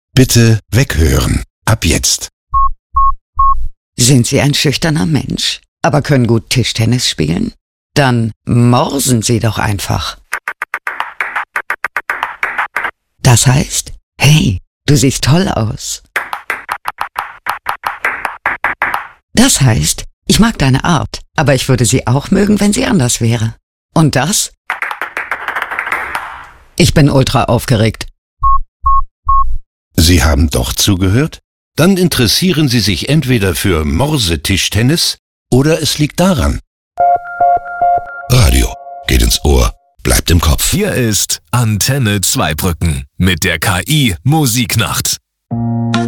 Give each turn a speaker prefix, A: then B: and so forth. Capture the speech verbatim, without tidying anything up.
A: Bitte weghören. Ab jetzt.
B: Sind Sie ein schüchterner Mensch, aber können gut Tischtennis spielen? Dann morsen Sie doch einfach. Das heißt, hey, du siehst toll aus. Das heißt, ich mag deine Art, aber ich würde sie auch mögen, wenn sie anders wäre. Und das? Ich bin ultra aufgeregt.
A: Sie haben doch zugehört? Dann interessieren Sie sich entweder für Morsetischtennis oder es liegt daran. Radio geht ins Ohr, bleibt im Kopf.
C: Hier ist Antenne Zweibrücken mit der K I Musiknacht.